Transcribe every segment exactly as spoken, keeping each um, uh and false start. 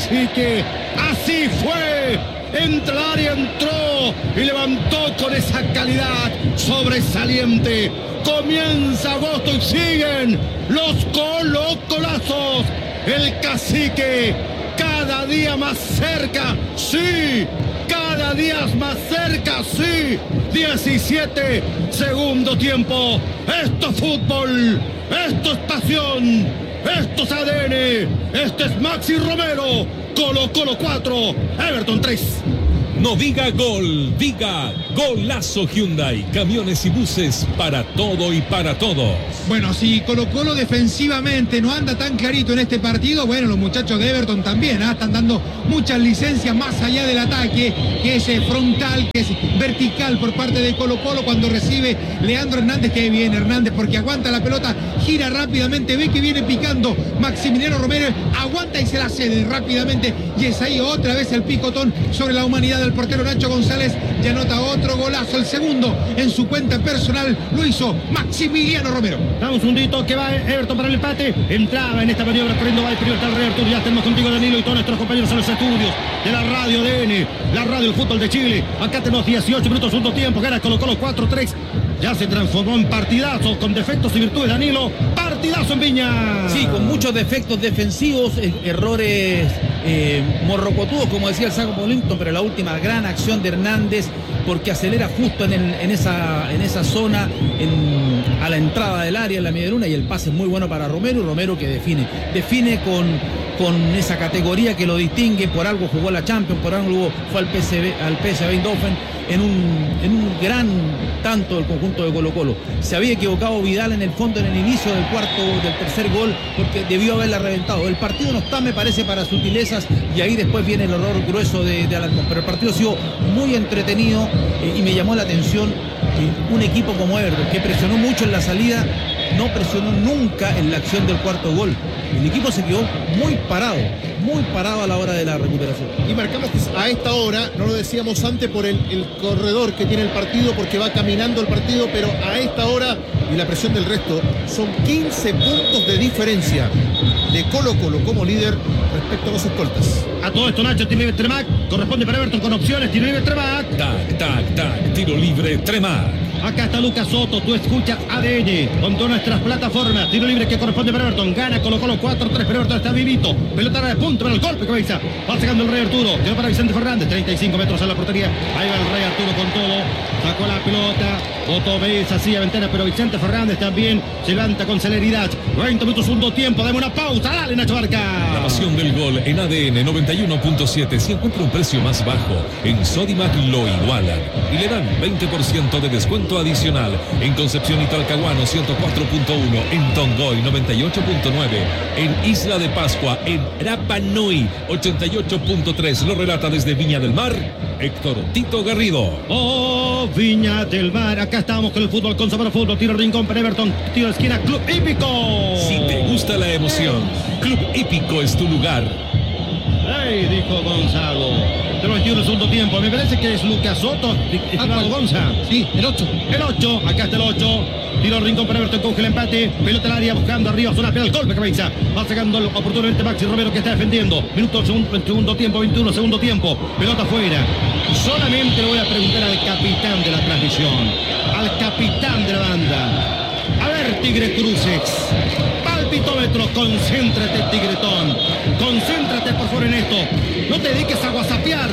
Cacique. Así fue. Entre el área entró y levantó con esa calidad sobresaliente. Comienza agosto y siguen los colocolazos. El Cacique cada día más cerca, sí. Cada día más cerca, sí. diecisiete, segundo tiempo. Esto es fútbol. Esto es pasión. Esto es A D N. Este es Maxi Romero. Colo Colo cuatro, Everton tres. No diga gol, diga golazo Hyundai. Camiones y buses para todo y para todos. Bueno, si Colo Colo defensivamente no anda tan clarito en este partido, bueno, los muchachos de Everton también, ¿eh? Están dando muchas licencias más allá del ataque, que es frontal, que es vertical por parte de Colo Colo cuando recibe Leandro Hernández, que viene Hernández porque aguanta la pelota, gira rápidamente, ve que viene picando Maximiliano Romero, aguanta y se la cede rápidamente, y es ahí otra vez el picotón sobre la humanidad del portero Nacho González, y anota otro golazo, el segundo en su cuenta personal, lo hizo Maximiliano Romero. Damos un dito que va Everton para el empate. Entraba en esta maniobra corriendo, va el primer tal Rey Arturo. Ya tenemos contigo, Danilo, y todos nuestros compañeros en los estudios de la radio D N, la radio del fútbol de Chile. Acá tenemos dieciocho minutos, segundo tiempo. Gana Colo Colo cuatro tres. Ya se transformó en partidazo con defectos y virtudes, Danilo. Partidazo en Viña. Sí, con muchos defectos defensivos, errores eh, morrocotudos, como decía el Saco Polinton, pero la última gran acción de Hernández, porque acelera justo en, el, en, esa, en esa zona, en, a la entrada del área, en la media luna, y el pase es muy bueno para Romero. Romero que define, define con, con esa categoría que lo distingue. Por algo jugó la Champions, por algo fue al P S V, al P S V Eindhoven en un, en un gran tanto del conjunto de Colo Colo. Se había equivocado Vidal en el fondo, en el inicio del cuarto, del tercer gol, porque debió haberla reventado. El partido no está, me parece, para sutilezas, y ahí después viene el error grueso de, de Alarcón, pero el partido ha sido muy entretenido, eh, y me llamó la atención eh, un equipo como Everton, que presionó mucho en la salida, no presionó nunca en la acción del cuarto gol. El equipo se quedó muy parado, muy parado a la hora de la recuperación. Y marcamos que a esta hora, no lo decíamos antes por el, el corredor que tiene el partido, porque va caminando el partido, pero a esta hora y la presión del resto, son quince puntos de diferencia de Colo Colo como líder respecto a los escoltas. A todo esto, Nacho, tiro libre Tremac, corresponde para Everton con opciones, tiro libre Tremac. Tac, tac, tac, tiro libre Tremac. Acá está Lucas Soto, tú escuchas A D N con todas nuestras plataformas. Tiro libre que corresponde para Everton. Gana Colo Colo cuatro tres, pero Everton está vivito. Pelota de punto para el golpe, cabeza. Va sacando el Rey Arturo. Quedó para Vicente Fernández. treinta y cinco metros a la portería. Ahí va el Rey Arturo con todo. Sacó la pelota. Otto Vez así a ventana, pero Vicente Fernández también se levanta con celeridad. veinte minutos, segundo tiempo. Dame una pausa. Dale, Nacho Barca. La pasión del gol en A D N noventa y uno punto siete. Si encuentra un precio más bajo, en Sodimac lo igualan y le dan veinte por ciento de descuento adicional en Concepción y Talcahuano ciento cuatro punto uno, en Tongoy noventa y ocho punto nueve, en Isla de Pascua, en Rapa Nui ochenta y ocho punto tres. Lo relata desde Viña del Mar Héctor Tito Garrido. Oh, Viña del Mar. Acá estamos con el fútbol, con sabor a fútbol. Tiro rincón para Everton. Tiro de esquina, Club Hípico. Si te gusta la emoción, Club Hípico es tu lugar. ¡Ey! Dijo Gonzalo. Del veintiuno, segundo tiempo. Me parece que es Lucas Soto. Estimado Gonza. Sí, el ocho. El ocho. Acá está el ocho. Tiro rincón para Everton, coge el empate. Pelota al área, buscando arriba, zona penal, golpe cabeza. Va sacando oportunamente Maxi Romero, que está defendiendo. Minuto, segundo, segundo tiempo, veintiuno, segundo tiempo. Pelota afuera. Solamente le voy a preguntar al capitán de la transmisión, al capitán de la banda. A ver, Tigre Cruces. Palpitómetro, concéntrate, Tigretón. Concéntrate, por favor, en esto. No te dediques a whatsappear.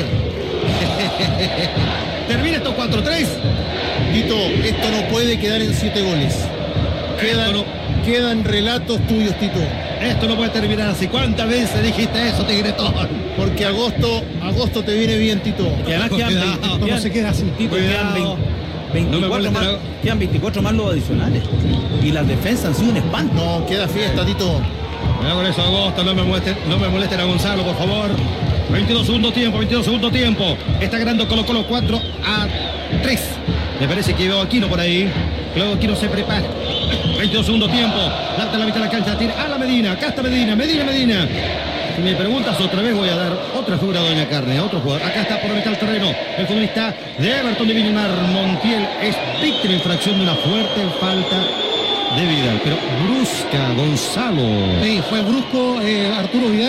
Termina esto cuatro tres. Tito, esto no puede quedar en siete goles. Quedan, no. quedan relatos tuyos, Tito. Esto no puede terminar así. ¿Cuántas veces dijiste eso, Tigretón? Porque agosto, agosto te viene bien, Tito. Y además quedan, veinte, quedan, no se queda así. Tito, quedan veinte, veinticuatro, no más, quedan veinticuatro más los adicionales. Y las defensas han sido un espanto. No, queda fiesta, Tito. Mira con eso, Agosto. No me molesten, no me molesten a Gonzalo, por favor. veintidós segundo tiempo, veintidós segundo tiempo. Está ganando Colo Colo cuatro a tres. Me parece que veo a Aquino por ahí. Luego Aquino se prepara. veintidós segundo tiempo. Date la mitad de la cancha. Tira a la Medina. Acá está Medina. Medina, Medina. Si me preguntas otra vez, voy a dar otra figura de Doña Carne, a otro jugador. Acá está por la mitad del terreno el futbolista de Everton de Viña del Mar. Montiel es víctima de infracción de una fuerte falta de Vidal. Pero brusca, Gonzalo. Sí, fue brusco eh, Arturo Vidal.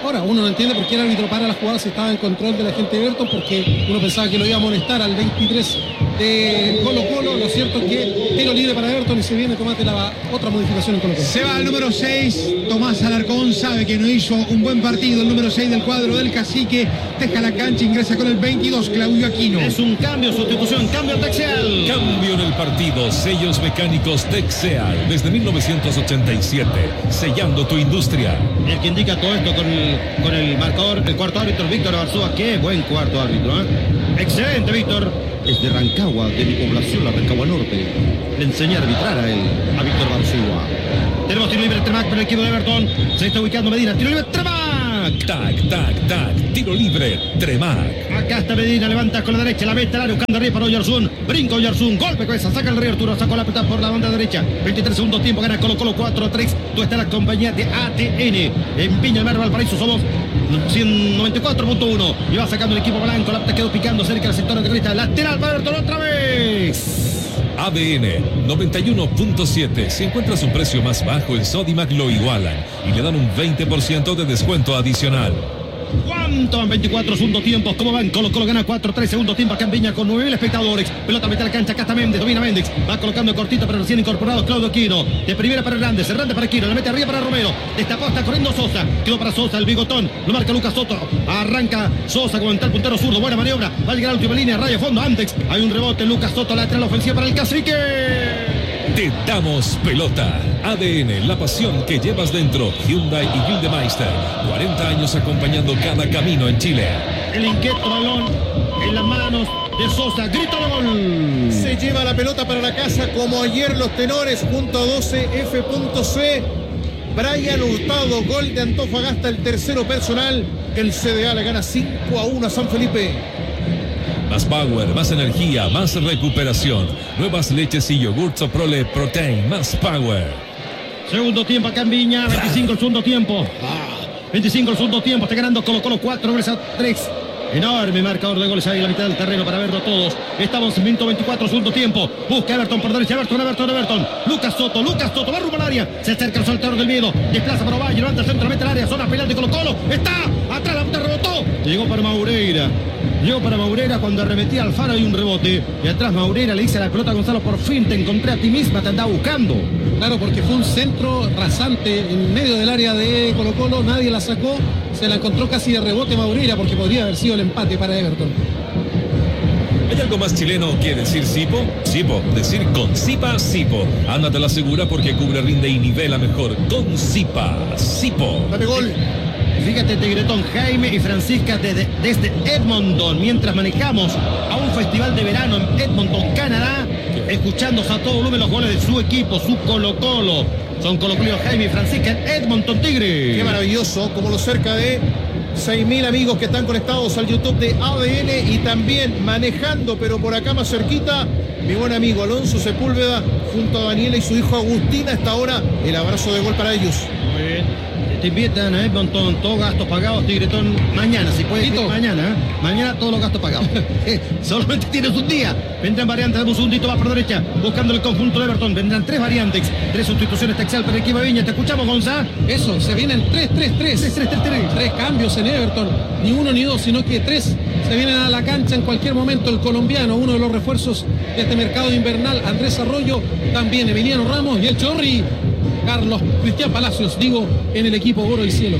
Ahora, uno no entiende por qué el árbitro para la jugada si estaba en control de la gente de Everton, porque uno pensaba que lo iba a amonestar al veintitrés de Colo Colo. Lo cierto es que tiro libre para Everton y se viene Tomás de la otra modificación en Colo Colo. Se va al número seis, Tomás Alarcón, sabe que no hizo un buen partido. El número seis del cuadro del Cacique deja la cancha, ingresa con el veintidós, Claudio Aquino. Es un cambio, sustitución, cambio Texeal. Cambio en el partido, sellos mecánicos Texeal, desde mil novecientos ochenta y siete, sellando tu industria. El que indica todo esto con el, con el marcador, el cuarto árbitro, Víctor Arzúa. Qué buen cuarto árbitro, ¿eh? Excelente, Víctor. Es de Rancagua, de mi población, la Rancagua Norte. Le enseñé a arbitrar a él, a Víctor Arzúa. Tenemos tiro libre, Tremac para el equipo de Everton. Se está ubicando Medina, tiro libre, Tremac. Tac, tac, tac, tiro libre, Tremac. Acá está Medina, levanta con la derecha, la mete al área, buscando arriba para Oyarzún. Brinca Oyarzún, golpe cabeza, saca el rey Arturo, sacó la pelota por la banda derecha. veintitrés segundos tiempo, gana Colo Colo cuatro a tres. Tú estás la compañía de A T N. En Viña del Mar, Valparaíso, somos ciento noventa y cuatro punto uno. Y va sacando el equipo blanco, la pelota quedó picando cerca del sector antagonista. Lateral para Everton otra vez. A D N noventa y uno punto siete. Si encuentras un precio más bajo en Sodimac, lo igualan y le dan un veinte por ciento de descuento adicional. ¿Cuánto van? veinticuatro segundos tiempos. ¿Cómo van? Colo Colo gana cuatro tres segundos tiempo acá en Viña con nueve mil espectadores. Pelota mete a la cancha. Acá está Méndez. Domina Méndez. Va colocando cortito para recién incorporados Claudio Aquino. De primera para Hernández. Hernández para Aquino. La mete arriba para Romero. Destapó. Está corriendo Sosa. Quedó para Sosa. El bigotón. Lo marca Lucas Soto. Arranca Sosa con el puntero zurdo. Buena maniobra. Va a llegar a la última línea. Rayo fondo. Antex. Hay un rebote. Lucas Soto. Lateral ofensiva para el Cacique. Te damos pelota. A D N, la pasión que llevas dentro. Hyundai y Gildemeister. cuarenta años acompañando cada camino en Chile. El inquieto balón en las manos de Sosa. Grito de gol. Se lleva la pelota para la casa como ayer los tenores junto a doce F C. Brian Hurtado, gol de Antofagasta, el tercero personal. El C D A le gana cinco a uno a San Felipe. Más power, más energía, más recuperación. Nuevas leches y yogurts Prole Protein, más power. Segundo tiempo acá en Viña, veinticinco el segundo tiempo. veinticinco el segundo tiempo, está ganando Colo Colo cuatro goles a tres. Enorme marcador de goles ahí en la mitad del terreno para verlo todos. Estamos en minuto veinticuatro, segundo tiempo. Busca Everton por derecha, Everton, Everton, Everton. Lucas Soto, Lucas Soto, va rumbo al área. Se acerca el saltador del miedo. Desplaza para Ovalle, levanta el centro, mete al área. Zona penal de Colo Colo. Está atrás, la pelota rebotó. Llegó para Maureira. Llegó para Maureira cuando arremetía Alfaro, hay un rebote. Y atrás Maureira le dice a la pelota a Gonzalo, por fin te encontré a ti misma, te andaba buscando. Claro, porque fue un centro rasante en medio del área de Colo Colo, nadie la sacó, se la encontró casi de rebote Maureira porque podría haber sido el empate para Everton. ¿Hay algo más chileno que decir Sipo? Sipo, decir con Sipa, Sipo. Ándate la segura porque cubre, rinde y nivela mejor. Con Sipa, Sipo. Dame gol. Fíjate, Tigretón, Jaime y Francisca desde, desde Edmonton, mientras manejamos a un festival de verano en Edmonton, Canadá, escuchando a todo volumen los goles de su equipo, su Colo Colo. Son Colo Colo, Jaime y Francisca en Edmonton, Tigre. Qué maravilloso, como los cerca de seis mil amigos que están conectados al YouTube de A D N y también manejando, pero por acá más cerquita, mi buen amigo Alonso Sepúlveda junto a Daniela y su hijo Agustín. Hasta ahora el abrazo de gol para ellos. Muy bien. Te invitan a Edmonton, todos gastos pagados, Tigretón, mañana, si puedes ir mañana, ¿eh? Mañana todos los gastos pagados. Solamente tienes un día. Vendrán variantes, damos un segundito más por derecha, buscando el conjunto de Everton. Vendrán tres variantes, tres sustituciones Texal para el equipo de Viña. Te escuchamos, Gonzalo. Eso, se vienen tres tres tres. tres tres tres. Tres cambios en Everton, ni uno ni dos, sino que tres se vienen a la cancha en cualquier momento. El colombiano, uno de los refuerzos de este mercado invernal, Andrés Arroyo, también Emiliano Ramos y el Chorri. Carlos Cristian Palacios, digo, en el equipo Oro del Cielo.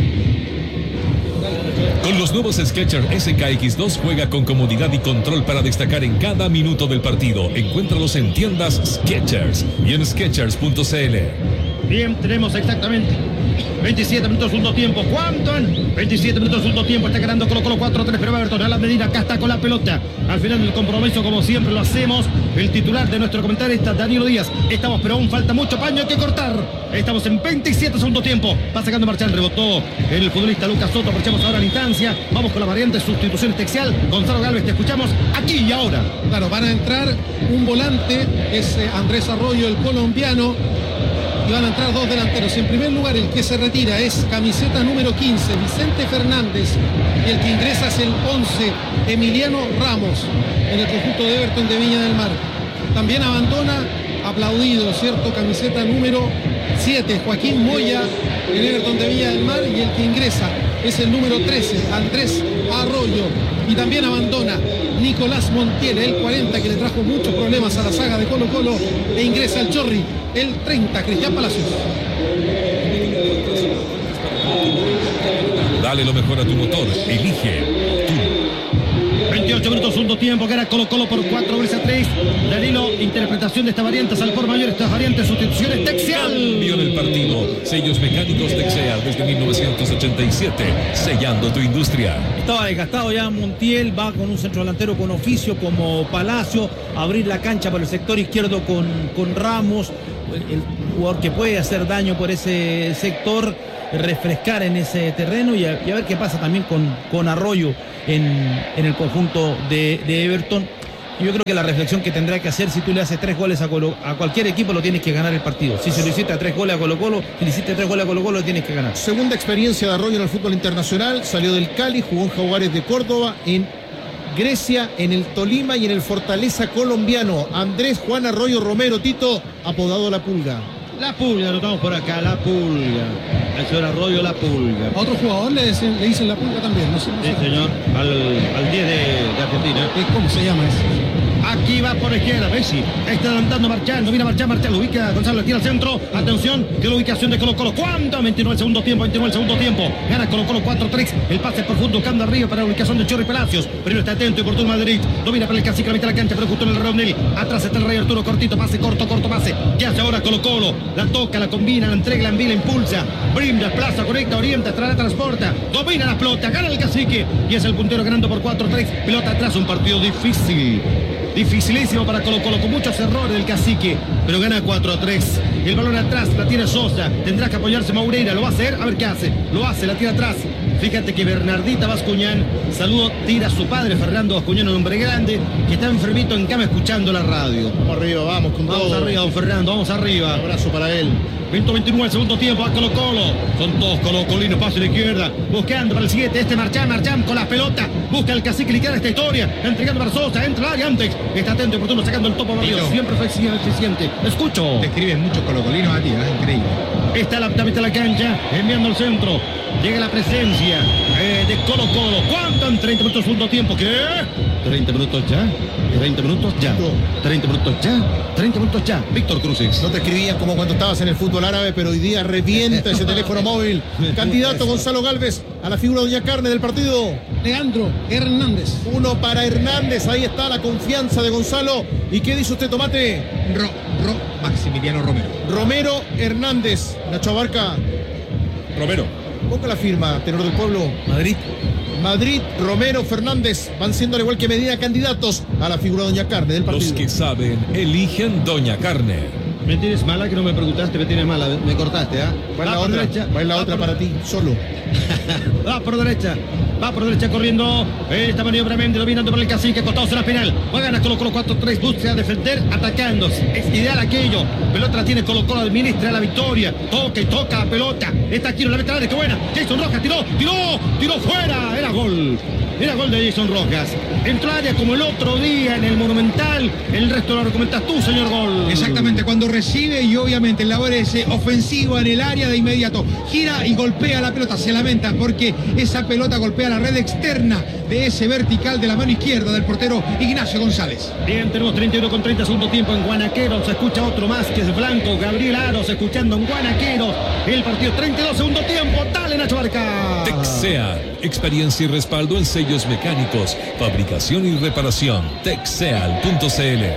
Con los nuevos Skechers S K X dos juega con comodidad y control para destacar en cada minuto del partido. Encuéntralos en tiendas Skechers y en skechers punto c l. Bien, tenemos exactamente veintisiete minutos segundo tiempo. ¿Cuánto? veintisiete minutos segundo tiempo. Está ganando Colo Colo cuatro tres, pero Everton a la medida. Acá está con la pelota. Al final del compromiso, como siempre lo hacemos, el titular de nuestro comentarista, Danilo Díaz. Estamos, pero aún falta mucho paño que cortar. Estamos en veintisiete segundo tiempo. Va sacando marcha, rebotó el futbolista Lucas Soto. Aprovechamos ahora la instancia. Vamos con la variante sustitución textual. Gonzalo Galvez, te escuchamos aquí y ahora. Claro, van a entrar un volante, es Andrés Arroyo, el colombiano. Y van a entrar dos delanteros. En primer lugar, el que se retira es camiseta número quince, Vicente Fernández. Y el que ingresa es el once, Emiliano Ramos, en el conjunto de Everton de Viña del Mar. También abandona, aplaudido, ¿cierto? Camiseta número siete, Joaquín Moya, en Everton de Viña del Mar. Y el que ingresa es el número trece, Andrés Arroyo. Y también abandona Nicolás Montiel, el cuarenta, que le trajo muchos problemas a la saga de Colo Colo, e ingresa al Chorri, el treinta, Cristian Palacios. Dale lo mejor a tu motor, elige tú. veintiocho minutos, segundo tiempo, gana Colo Colo por cuatro goles a tres. Danilo, interpretación de estas variantes al por mayor, estas variantes, sustituciones, Texeal. Cambio en el partido. Sellos mecánicos Texeal desde mil novecientos ochenta y siete, sellando tu industria. Estaba desgastado ya Montiel, va con un centro delantero con oficio como Palacio, abrir la cancha por el sector izquierdo con, con Ramos, el, el jugador que puede hacer daño por ese sector, refrescar en ese terreno y a, y a ver qué pasa también con, con Arroyo en, en el conjunto de, de Everton. Yo creo que la reflexión que tendrá que hacer, si tú le haces tres goles a, Colo, a cualquier equipo, lo tienes que ganar el partido. Si se lo hiciste a tres goles a Colo Colo, si le hiciste tres goles a Colo Colo, lo tienes que ganar. Segunda experiencia de Arroyo en el fútbol internacional, salió del Cali, jugó en Jaguares de Córdoba, en Grecia, en el Tolima y en el Fortaleza colombiano. Andrés Juan Arroyo Romero, Tito, apodado La Pulga. La Pulga, notamos por acá, La Pulga. El señor Arroyo, La Pulga. A otro jugador le dicen, le dicen La Pulga también, no sé. No Sí, sé. señor, al, al diez de, de Argentina. ¿Cómo se llama eso? Aquí va por izquierda, Messi. Está adelantando, marchando, mira marchar, marchar. Lo ubica Gonzalo, tira al centro. Atención, que la ubicación de Colo Colo. ¿Cuánto? veintinueve el segundo tiempo, veintinueve el segundo tiempo. Gana Colo Colo cuatro tres. El pase profundo, buscando arriba para la ubicación de Chorri Palacios. Pero está atento y por todo Madrid. Domina para el cacique, la mitad de la cancha, pero justo en el redondel. Atrás está el Rey Arturo, cortito, pase, corto, corto, pase. ¿Qué hace ahora Colo Colo? La toca, la combina, la entrega, la envía, la impulsa. Brinda, plaza, conecta, orienta, trae, transporta. Domina la pelota, gana el cacique. Y es el puntero ganando por cuatro tres. Pelota atrás, un partido difícil. Dificilísimo para Colo Colo, con muchos errores del cacique, pero gana cuatro a tres. El balón atrás, la tiene Sosa, tendrá que apoyarse Moureira, lo va a hacer, a ver qué hace, lo hace, la tira atrás. Fíjate que Bernardita Bascuñán, saludo, tira a su padre Fernando Bascuñán, un hombre grande, que está enfermito en cama escuchando la radio. Vamos arriba, vamos con Vamos todo. arriba, don Fernando, vamos arriba. Un abrazo para él. Minuto veintinueve, segundo tiempo, a Colo Colo. Son todos colocolinos, pase a la izquierda. Buscando para el siguiente, este Marchán, Marchán con la pelota. Busca el cacique liquidar esta historia. Entregando para Sosa, entra al área antes. Está atento y oportuno, sacando el topo Barrios. Siempre fue eficiente. Escucho. Te escriben muchos colocolinos a ti, es increíble. Está la mitad de la cancha, enviando al centro. Llega la presencia eh, de Colo Colo. ¿Cuánto en treinta minutos, segundo tiempo? ¿Qué? treinta minutos ya. treinta minutos ya. treinta minutos ya. treinta minutos ya. Víctor Cruces. No te escribían como cuando estabas en el fútbol árabe, pero hoy día revienta ese teléfono móvil. Candidato Gonzalo Galvez a la figura Doña Carne del partido. Leandro Hernández. Uno para Hernández, ahí está la confianza de Gonzalo. ¿Y qué dice usted, Tomate? Ro, Ro, Maximiliano Romero. Romero Hernández. Nacho Abarca, Romero. ponga la firma, tenor del pueblo. Madrid. Madrid, Romero, Fernández van siendo al igual que Medina candidatos a la figura Doña Carne del partido. Los que saben, eligen Doña Carne. Me tienes mala que no me preguntaste, me tienes mala, me cortaste, ¿ah? Va en la otra, va en la otra para ti, solo. Va por derecha, va por derecha corriendo. Esta maniobra Méndez dominando por el cacique, acostados en la final. Va a ganar Colo Colo cuatro tres, busca defender, atacando. Es ideal aquello. Pelota la tiene Colo Colo, administra la victoria. Toca y toca la pelota. Está aquí en la meta, qué buena. Jason Rojas tiró, tiró, tiró fuera. Era gol. Era gol de Jason Rojas. Entró al área como el otro día en el Monumental. El resto lo argumentas tú, señor Gol. Exactamente, cuando recibe y obviamente el labor es ofensivo en el área de inmediato. Gira y golpea la pelota, se lamenta porque esa pelota golpea la red externa de ese vertical de la mano izquierda del portero Ignacio González. Bien, tenemos treinta y uno con treinta segundo tiempo en Guanaquero. Se escucha otro más que es Blanco, Gabriel Aros escuchando en Guanaquero. El partido treinta y dos segundo tiempo. Dale, Nacho Barca. Texea, experiencia y respaldo en sellos mecánicos, fabricación y reparación. Texeal punto c l.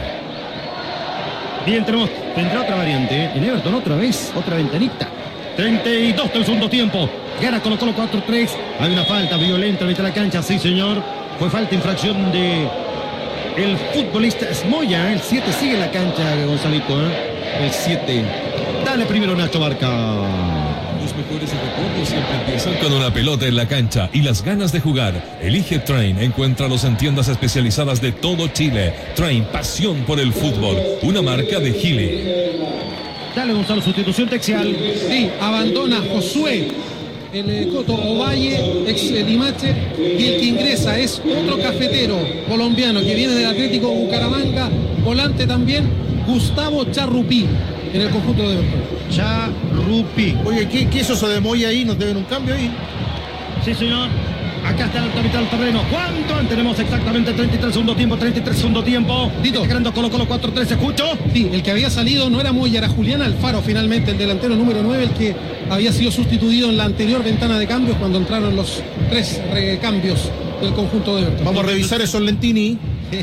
Bien, tenemos, tendrá otra variante, ¿eh? En Everton otra vez, otra ventanita. treinta y dos del segundo tiempo. Gana Colo Colo cuatro tres. Hay una falta violenta en la cancha, sí señor. Fue falta, infracción de el futbolista Moya. El siete sigue en la cancha, Gonzalito, ¿eh? El siete. Dale primero, Nacho Barca. Los mejores recuerdos siempre empiezan con una pelota en la cancha y las ganas de jugar. Elige Train, encuéntralos en tiendas especializadas de todo Chile. Train, pasión por el fútbol, una marca de Gili. Dale, Gonzalo, sustitución Texeal. Sí, abandona Josué, el eh, Coto Ovalle, ex eh, Limache, y el que ingresa es otro cafetero colombiano que viene del Atlético Bucaramanga, volante también, Gustavo Charrupí, en el conjunto de Everton. Charrupí. Oye, ¿qué, qué es eso de Moya ahí? ¿Nos deben un cambio ahí? Sí, señor. Acá está el capital del terreno. ¿Cuánto? Tenemos exactamente treinta y tres segundo tiempo, treinta y tres segundo tiempo. Tito. Integrando Colo Colo cuatro tres, ¿escucho? Sí, el que había salido no era Moya, era Julián Alfaro finalmente, el delantero número nueve, el que había sido sustituido en la anterior ventana de cambios cuando entraron los tres recambios del conjunto de Everton. Vamos a revisar esos Lentini.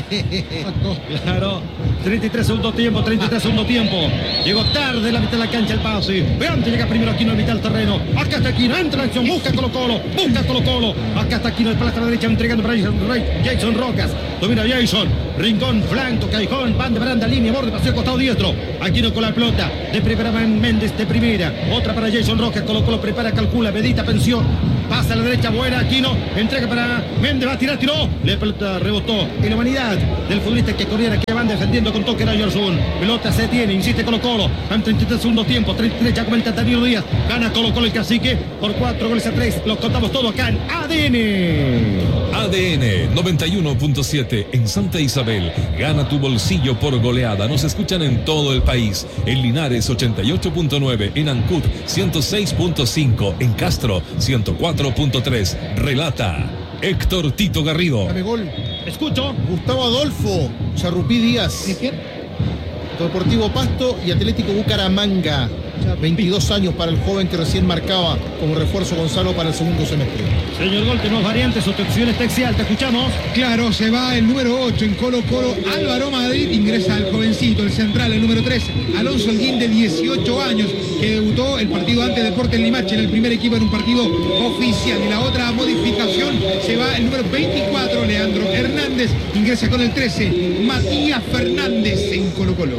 Claro, treinta y tres segundo tiempo, treinta y tres segundo tiempo. Llegó tarde la mitad de la cancha el pase. Vean que llega primero Aquino a mitad del terreno. Acá está Aquino, entra en acción, busca Colo Colo, busca Colo Colo. Acá está Aquino, de plata a la derecha, entregando para Jason Rocas. Domina Jason, rincón, flanco, callejón, van de baranda, línea, borde, paseo, costado diestro. Aquino con la pelota, de primera Méndez, de primera. Otra para Jason Rocas, Colo Colo prepara, calcula, medita, pensión. Pasa a la derecha, buena, Aquino, entrega para Méndez, va a tirar, tiró. La pelota rebotó en la humanidad del futbolista que corriera, que van defendiendo con toque de Yorsun. Pelota se tiene, insiste Colo Colo. En treinta y tres segundo tiempo, treinta y tres, ya comenta Danilo Díaz. Gana Colo Colo el cacique por cuatro goles a tres. Los contamos todo acá en A D N. A D N noventa y uno punto siete en Santa Isabel. Gana tu bolsillo por goleada. Nos escuchan en todo el país. En Linares ochenta y ocho punto nueve, en Ancud ciento seis punto cinco, en Castro ciento cuatro punto tres. Relata Héctor Tito Garrido. Dame gol. Escucho. Gustavo Adolfo Charrupí Díaz. Deportivo Pasto y Atlético Bucaramanga. veintidós años para el joven que recién marcaba como refuerzo Gonzalo para el segundo semestre. Señor Gol, tenemos variantes, sustituciones Texial, te escuchamos. Claro, se va el número ocho en Colo Colo, Álvaro Madrid, ingresa el jovencito, el central, el número tres, Alonso Elguín, de dieciocho años, que debutó el partido ante Deportes Limache en el primer equipo en un partido oficial. Y la otra modificación, se va el número veinticuatro, Leandro Hernández, ingresa con el trece, Matías Fernández en Colo Colo.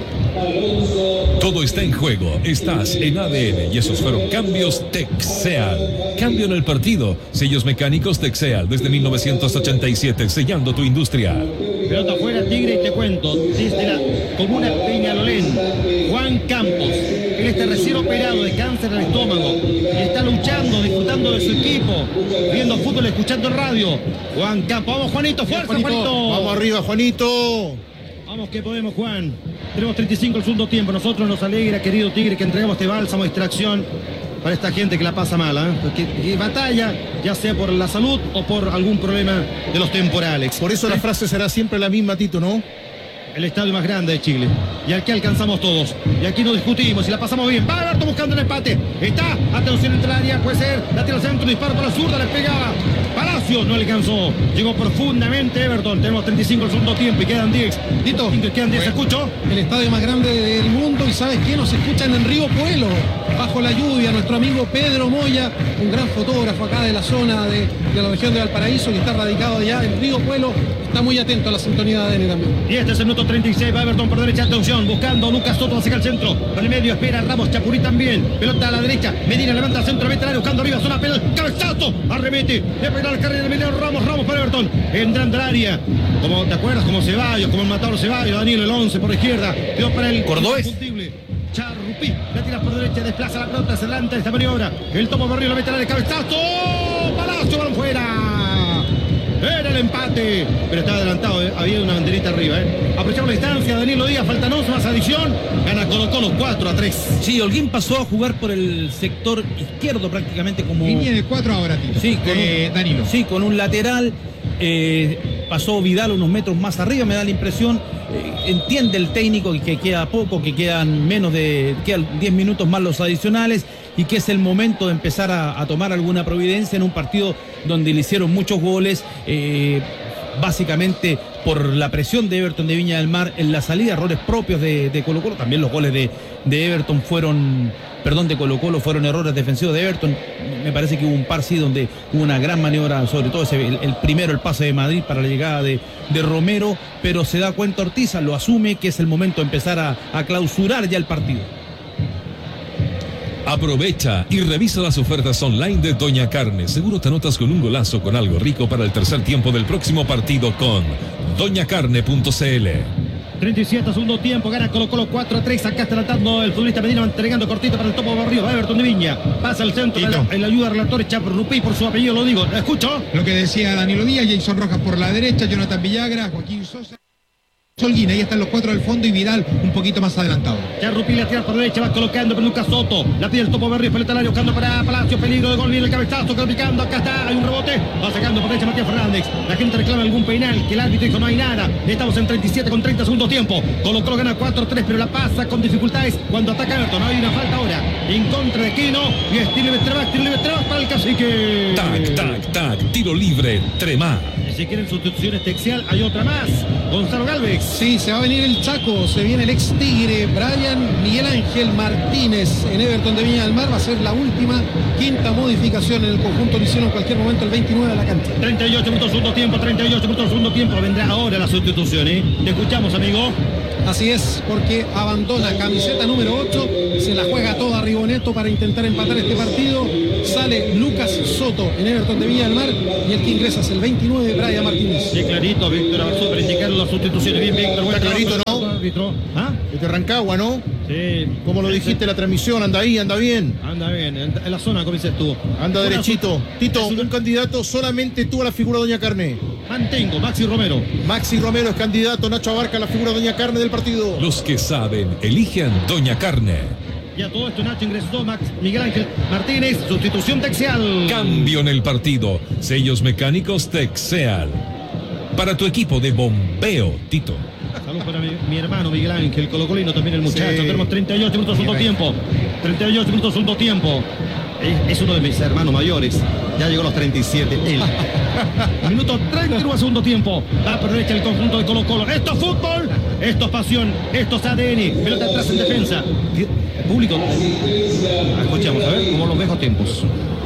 Todo está en juego, estás en A D N y esos fueron cambios Texeal. Cambio en el partido, sellos mecánicos Texeal desde mil novecientos ochenta y siete, sellando tu industria. Pelota afuera, Tigre, y te cuento, desde la comuna Peñalolén, Juan Campos, él está recién operado de cáncer al estómago y está luchando, disfrutando de su equipo, viendo fútbol, escuchando radio. Juan Campos, vamos Juanito, fuerza Juanito. Juanito. Vamos arriba, Juanito. Vamos que podemos, Juan. Tenemos treinta y cinco el segundo tiempo. Nosotros nos alegra, querido Tigre, que entregamos este bálsamo de distracción para esta gente que la pasa mala, ¿eh? Porque que batalla, ya sea por la salud o por algún problema de los temporales. Por eso la frase será siempre la misma, Tito, ¿no? El estadio más grande de Chile y al que alcanzamos todos, y aquí no discutimos y la pasamos bien. Va Alberto buscando el empate, está, atención entre el área, puede ser, la tira al centro, disparo para la zurda, le pegaba Palacios, no alcanzó, llegó profundamente Everton. Tenemos treinta y cinco el segundo tiempo y quedan diez. Tito, quedan diez, ¿escucho? El estadio más grande del mundo, y ¿sabes qué? Nos escuchan en Río Puelo, bajo la lluvia, nuestro amigo Pedro Moya, un gran fotógrafo acá de la zona de, de la región de Valparaíso, que está radicado allá en Río Puelo, está muy atento a la sintonía de A D N también. Y este es el minuto treinta y seis, va Everton por derecha, atención, buscando Lucas Soto hacia el centro, por el medio espera Ramos, Chapurí también, pelota a la derecha, Medina levanta al centro, mete al área, buscando arriba, zona penal, cabezazo, arremete, le pega la carrera de Medina, Ramos, Ramos para Everton, entrando al área, como te acuerdas, como Ceballos, como el matador Ceballos, Danilo el once por la izquierda, quedó para el Cordobés. Charrupí, la tira por derecha, desplaza la pelota, se adelanta esta maniobra, el tomo barrio, lo mete al área, cabezazo, Palacio, balón fuera. Era el empate, pero estaba adelantado, ¿eh? Había una banderita arriba. ¿eh? Aprovechamos la distancia, Danilo Díaz, faltan once más adición. Gana Colo Colo cuatro a tres. Sí, Holguín pasó a jugar por el sector izquierdo prácticamente como... Línea de cuatro ahora, Tito. Sí, con eh, un, Danilo. Sí, con un lateral. Eh, pasó Vidal unos metros más arriba, me da la impresión. Eh, entiende el técnico que, que queda poco, que quedan menos de... quedan diez minutos más los adicionales, y que es el momento de empezar a, a tomar alguna providencia en un partido donde le hicieron muchos goles, eh, básicamente por la presión de Everton de Viña del Mar en la salida, errores propios de, de Colo Colo. También los goles de, de Everton fueron, perdón, de Colo Colo fueron errores defensivos de Everton. Me parece que hubo un par, sí, donde hubo una gran maniobra, sobre todo ese, el, el primero, el pase de Madrid para la llegada de, de Romero, pero se da cuenta Ortiza, lo asume, que es el momento de empezar a, a clausurar ya el partido. Aprovecha y revisa las ofertas online de Doña Carne. Seguro te anotas con un golazo con algo rico para el tercer tiempo del próximo partido con doña carne punto c l. treinta y siete segundo tiempo, gana Colo Colo cuatro a tres. Acá está tratando el futbolista Medina, entregando cortito para el topo barrio. Va Everton de Viña, pasa al centro, en la, en la ayuda relator Charrupí, por su apellido lo digo. ¿Escucho? Lo que decía Danilo Díaz, Jason Rojas por la derecha, Jonathan Villagra, Joaquín Sosa. Holguín, ahí están los cuatro del fondo y Vidal un poquito más adelantado. Charrupi la tira por derecha, va colocando para Lucas Soto. La pide el Topo Berríos, pelota al área, buscando para Palacio, peligro de gol, viene el cabezazo, picando, acá está, hay un rebote, va sacando por derecha Matías Fernández. La gente reclama algún penal, que el árbitro dijo no hay nada. Estamos en treinta y siete con treinta segundos tiempo. Colo Colo gana cuatro tres, pero la pasa con dificultades cuando ataca Everton. Hay una falta ahora en contra de Quino y es tiro libre Tremac, tiro libre Tremac para el Cacique. Tac, tac, tac, tiro libre Tremac. Si quieren sustituciones Texeal, hay otra más. Gonzalo Galvez. Sí, se va a venir el Chaco, se viene el ex Tigre, Brian Miguel Ángel Martínez en Everton de Viña del Mar. Va a ser la última, quinta modificación en el conjunto. Lo hicieron en cualquier momento el veintinueve de la cancha. treinta y ocho minutos segundo tiempo, treinta y ocho minutos segundo tiempo. Vendrá ahora la sustitución, ¿eh? Te escuchamos, amigo. Así es, porque abandona camiseta número ocho, se la juega toda Rigoneto para intentar empatar este partido. Sale Lucas Soto en Everton de Viña del Mar y el que ingresa es el veintinueve, Brian Martínez. Sí, clarito, Víctor Abarzú para indicar las sustituciones. Bien, Víctor. Está clarito, ¿no? Árbitro. ¿Ah? Desde Rancagua, ¿no? Sí. Como lo dijiste en la transmisión, anda ahí, anda bien. Anda bien, en, en la zona, como dices tú. Anda Una derechito. su- Tito, una- un candidato solamente tú a la figura Doña Carne. Mantengo, Maxi Romero. Maxi Romero es candidato, Nacho Abarca la figura Doña Carne del partido. Los que saben, eligen Doña Carne. Y a todo esto Nacho ingresó Max Miguel Ángel Martínez, sustitución Texeal. Cambio en el partido. Sellos mecánicos Texeal. Para tu equipo de bombeo, Tito. Saludos para mi, mi hermano Miguel Ángel Colocolino, también el muchacho. Sí. Tenemos treinta y ocho minutos segundo tiempo. treinta y ocho minutos segundo tiempo. Es, es uno de mis hermanos mayores. Ya llegó a los treinta y siete. Él. Minuto treinta y nueve segundo tiempo. Va por derecha el conjunto de Colo Colo. Esto es fútbol. Esto es pasión. Esto es A D N. Pelota atrás en defensa. Público. Escuchamos, a ver, como los viejos tiempos.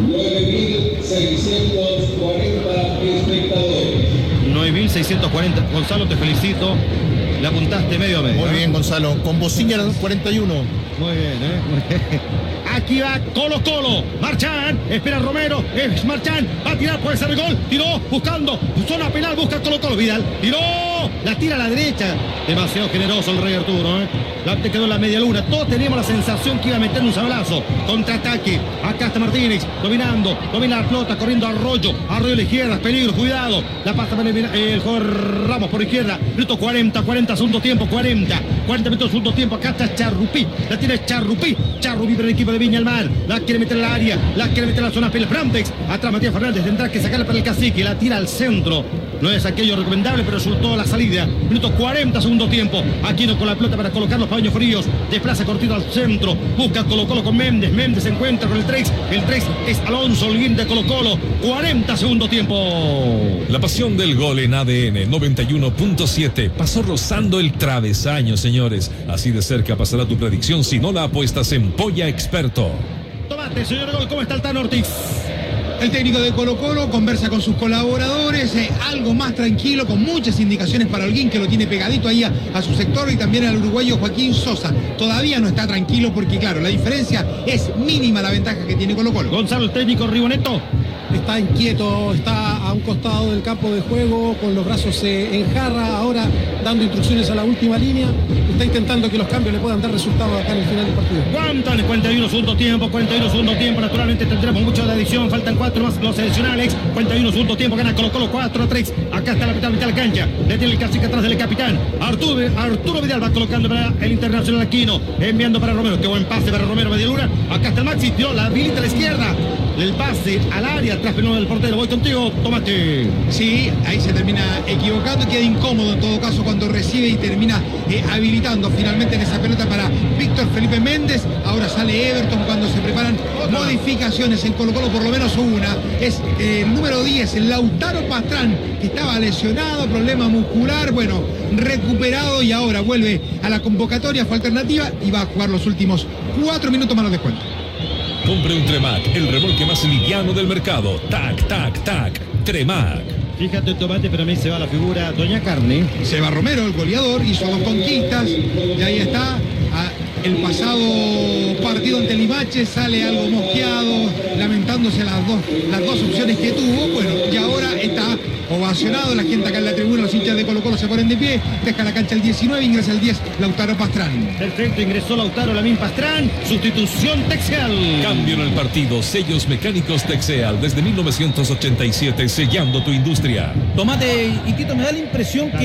nueve mil seiscientos cuarenta. Gonzalo, te felicito. Le apuntaste medio a medio. Muy bien, Gonzalo. Con bocina cuarenta y uno. Muy bien, ¿eh? Muy bien. Aquí va Colo Colo. Marchán. Espera Romero. Es Marchán. Va a tirar. Puede ser el gol. Tiró. Buscando. Zona penal. Busca Colo Colo. Vidal. Tiró. La tira a la derecha. Demasiado generoso el Rey Arturo, ¿eh? La te quedó en la media luna. Todos teníamos la sensación que iba a meter un sablazo. Contraataque. Acá está Martínez. Dominando. Domina la pelota. Corriendo Arroyo. Arroyo a la izquierda. Peligro. Cuidado. La pasa para el, el jugador Ramos por izquierda. Minuto cuarenta. cuarenta segundo tiempo. cuarenta. cuarenta minutos segundo tiempo. Acá está Charrupí. La tiene Charrupí. Charrupí para el equipo de Viña del Mar. La quiere meter en la área. La quiere meter en la zona penal. Frontex. Atrás Matías Fernández. Tendrá que sacarla para el Cacique. La tira al centro. No es aquello recomendable, pero resultó la salida. Minuto cuarenta segundo tiempo. Aquino con la pelota para colocar los paños fríos. Desplaza cortito al centro. Busca Colo Colo con Méndez. Méndez se encuentra con el tres. El tres es Alonso Holguín de Colo Colo. cuarenta segundo tiempo. La pasión del gol en A D N noventa y uno punto siete pasó rozando el travesaño, señores. Así de cerca pasará tu predicción si no la apuestas en Polla Experto. Tomate, señor Gol. ¿Cómo está el Tano Ortiz? El técnico de Colo Colo conversa con sus colaboradores, eh, algo más tranquilo, con muchas indicaciones para Holguín, que lo tiene pegadito ahí a, a su sector, y también al uruguayo Joaquín Sosa. Todavía no está tranquilo porque, claro, la diferencia es mínima, la ventaja que tiene Colo Colo. Gonzalo, el técnico Riboneto. Está inquieto, está a un costado del campo de juego, con los brazos eh, en jarra, ahora dando instrucciones a la última línea. Está intentando que los cambios le puedan dar resultados acá en el final del partido. Aguantan cuarenta y uno segundo tiempo, cuarenta y uno segundo tiempo. Naturalmente tendremos mucho de adición. Faltan cuatro más los adicionales. cuarenta y uno segundo tiempo. Gana Colo Colo cuatro a tres. Acá está la mitad, mitad de la cancha. Le tiene el Cacique atrás del capitán. Arturo, Arturo Vidal va colocando para el Internacional Aquino. Enviando para Romero. Qué buen pase para Romero. Media luna. Acá está el Maxi. Tiró la habilita a la izquierda. El pase al área. Atrás pelón del portero. Voy contigo. Tomate. Sí, ahí se termina equivocando, queda incómodo en todo caso cuando recibe y termina eh, habilitando finalmente en esa pelota para Víctor Felipe Méndez. Ahora sale Everton cuando se preparan modificaciones en Colo Colo, por lo menos una. Es eh, el número diez, el Lautaro Pastrán, que estaba lesionado, problema muscular, bueno, recuperado y ahora vuelve a la convocatoria, fue alternativa y va a jugar los últimos cuatro minutos más los descuentos. Compre un Tremac, el remolque más liviano del mercado. Tac, tac, tac. Tremac. Fíjate, Tomate, pero a mí se va la figura Doña Carne. Se va Romero, el goleador, hizo dos conquistas y ahí está. Ah, el pasado partido ante Limache sale algo mosqueado, lamentándose las dos, las dos opciones que tuvo. Bueno, y ahora está ovacionado, la gente acá en la tribuna, los hinchas de Colo Colo se ponen de pie, deja la cancha el diecinueve, ingresa el diez, Lautaro Pastrán. Perfecto, ingresó Lautaro Lamín Pastrán, sustitución Texeal. Cambio en el partido, sellos mecánicos Texeal desde mil novecientos ochenta y siete, sellando tu industria. Tomate y Tito, me da la impresión que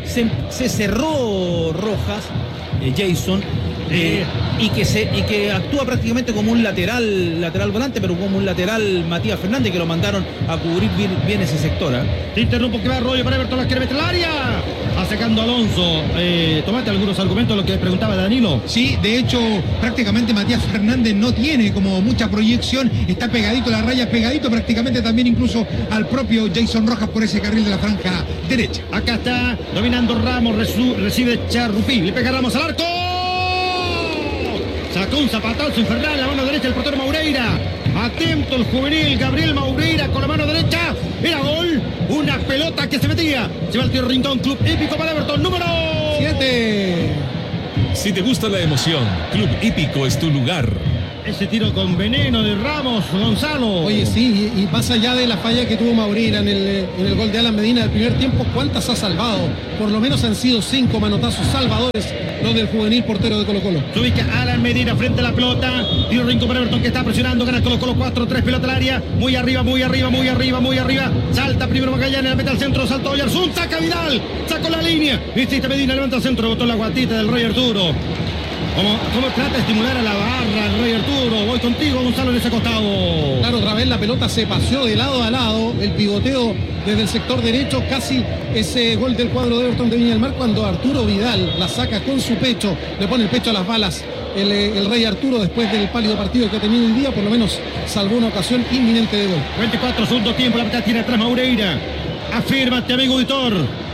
se, se cerró Rojas, eh, Jason, eh, y, que se, y que actúa prácticamente como un lateral lateral volante, pero como un lateral Matías Fernández, que lo mandaron a cubrir bien, bien ese sector. ¿eh? Te interrumpo que va Arroyo para Everton, la quiere meter al área. Sacando Alonso. Eh, tomate algunos argumentos de lo que preguntaba Danilo. Sí, de hecho, prácticamente Matías Fernández no tiene como mucha proyección. Está pegadito a la raya, pegadito prácticamente también incluso al propio Jason Rojas por ese carril de la franja derecha. Acá está dominando Ramos, recibe Charrupí, le pega Ramos al arco. Sacó un zapatazo infernal en la mano derecha el portero Maureira. Atento el juvenil Gabriel Maureira con la mano derecha. Era gol. Una pelota que se metía. Se va el tiro Rincón, Club Hípico para Everton, número siete. Si te gusta la emoción, Club Hípico es tu lugar. Ese tiro con veneno de Ramos, Gonzalo. Oye, sí, y, y más allá de la falla que tuvo Maureira en el, en el gol de Alan Medina del primer tiempo, ¿cuántas ha salvado? Por lo menos han sido cinco manotazos salvadores los del juvenil portero de Colo Colo. Se ubica Alan Medina frente a la pelota. Tiro Rincón para Everton que está presionando. Gana Colo Colo cuatro tres, pelota al área. Muy arriba, muy arriba, muy arriba, muy arriba. Salta primero Magallanes, la mete al centro, saltó Oyarzún, saca Vidal, sacó la línea. Insiste Medina, levanta al centro, botó la guatita del Rey Arturo. ¿Cómo, ¿Cómo trata de estimular a la barra el Rey Arturo? Voy contigo, Gonzalo, en ese costado. Claro, otra vez la pelota se paseó de lado a lado. El pivoteo desde el sector derecho, casi ese gol del cuadro de Everton de Viña del Mar, cuando Arturo Vidal la saca con su pecho, le pone el pecho a las balas. El, el Rey Arturo, después del pálido partido que ha tenido el día, por lo menos salvó una ocasión inminente de gol. veinticuatro segundos tiempo, la pelota tiene atrás Maureira. Afírmate, amigo auditor.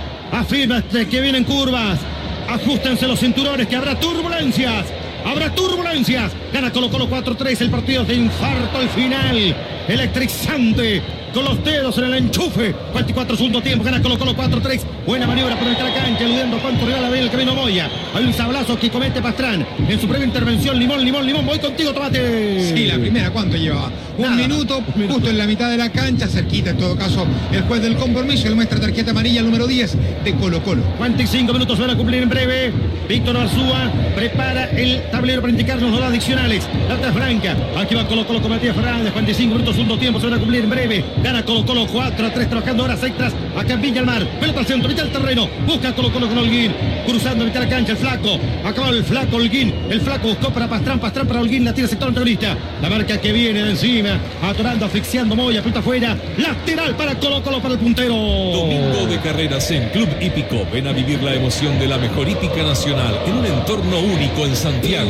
Afírmate que vienen curvas. Ajustense los cinturones, que habrá turbulencias. Habrá turbulencias. Gana Colo Colo cuatro tres. El partido es de infarto al final. Electrizante. Con los dedos en el enchufe. veinticuatro segundos tiempo. Gana Colo Colo cuatro tres. Buena maniobra por entrar a cancha. Eludiendo cuánto rival había el camino Moya. Hay un sablazo que comete Pastrán. En su previa intervención. Limón, limón, limón. Voy contigo, Tomate. Sí, la primera, ¿cuánto llevaba? Un Nada, minuto, un minuto. justo en la mitad de la cancha, cerquita en todo caso el juez del compromiso, le muestra tarjeta amarilla al número diez de Colo Colo. cuarenta y cinco minutos se van a cumplir en breve. Víctor Arzúa prepara el tablero para indicarnos los adicionales. La otra franca. Aquí va Colo Colo con Matías Fernández. cuarenta y cinco minutos, segundo tiempo se van a cumplir en breve. Gana Colo Colo cuatro a tres, trabajando horas extras acá en Viña del Mar. Pelota al centro, mitad del terreno. Busca Colo Colo con Holguín. Cruzando mitad de la cancha el flaco. Acaba el flaco Holguín. El flaco buscó para Pastrán. Pastrán para Holguín. La tira sector antagonista. La marca que viene de encima. Atorando, asfixiando Moya. Pelota afuera. Lateral para Colo Colo para el puntero. Domingo de carreras en Club Hípico. Ven a vivir la emoción de la mejor hípica nacional en un entorno único en Santiago.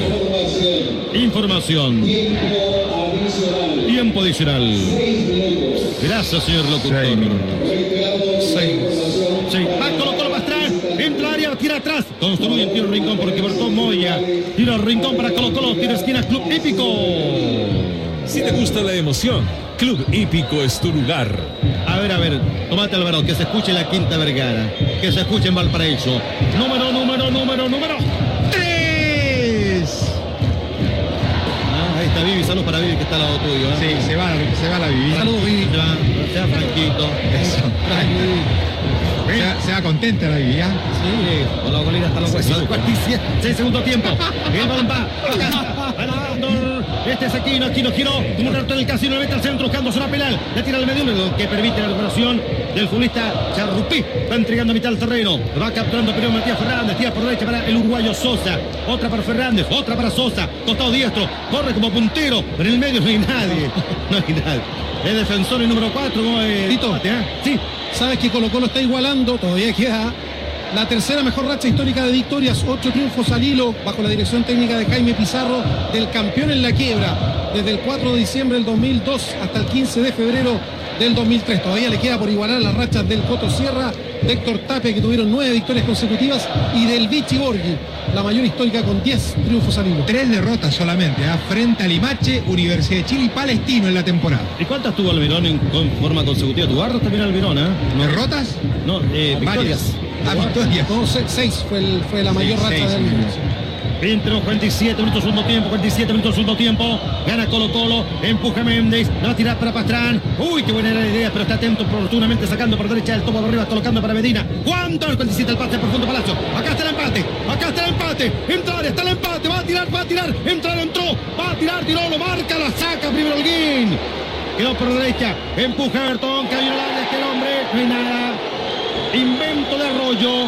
Información. Tiempo adicional. Gracias, señor locutor. Seis. Sí. Va Colo Colo Pastrán. Entra al área, tira atrás. Construye el tiro Rincón porque cortó Moya. Tiro Rincón para Colo Colo. Tiro esquina Club Hípico. Si te gusta la emoción, Club Hípico es tu lugar. A ver, a ver, tomate Álvaro, que se escuche la Quinta Vergara, que se escuche en Valparaíso. Número, número, número, número tres. Ah, ahí está Vivi, saludos para Vivi que está al lado tuyo. ¿eh? Sí, se va, se va la vivir. Saludos Vivi, se va, sea franquito. Eso. Se va, se va contenta la Vivi, ¿ah? Sí, con la golera hasta los huesos. cuarenta y siete, seis segundo tiempo. El balón va acá, ganando. Este es Aquino, Aquino giró, un rato en el casino, le mete al centro, buscándose una penal, le tira al medio, lo que permite la recuperación del futbolista Charrupí. Va entregando a mitad del terreno, lo va capturando primero Matías Fernández, tira por derecha para el uruguayo Sosa, otra para Fernández, otra para Sosa, costado diestro, corre como puntero, pero en el medio no hay nadie, no hay nadie. Es defensor el número cuatro, ¿cómo es? Tito. ¿eh? Sí. Sabes que Colo Colo está igualando, todavía queda la tercera mejor racha histórica de victorias, ocho triunfos al hilo, bajo la dirección técnica de Jaime Pizarro, del campeón en la quiebra, desde el cuatro de diciembre del dos mil dos hasta el quince de febrero del dos mil tres. Todavía le queda por igualar las rachas del Coto Sierra, de Héctor Tapia, que tuvieron nueve victorias consecutivas, y del Vichy Borghi, la mayor histórica, con diez triunfos al hilo. Tres derrotas solamente, ¿eh? Frente a Limache, Universidad de Chile y Palestino en la temporada. ¿Y cuántas tuvo Almirón en con forma consecutiva? ¿Tu barro también Almirón, eh? No, ¿Derrotas? no, eh, victorias. Varias. Ah, victorias. No, se- seis fue, el- fue la mayor Sí, racha seis, del sí. Entre los cuarenta y siete minutos segundo tiempo, cuarenta y siete minutos segundo tiempo. Gana Colo Colo, empuja Méndez, la va a tirar para Pastrán. Uy, qué buena era la idea, pero está atento oportunamente sacando por derecha el topo por arriba, colocando para Medina. ¿Cuánto? El cuarenta y siete, el pase profundo Palacio. Acá está el empate, acá está el empate. Entra, está el empate, va a tirar, va a tirar. Entra, entró, va a tirar, tiró, lo marca, la saca primero Holguín. Quedó por derecha, empuja Everton, cayó en el área, que el hombre, no hay nada. Invento de Arroyo.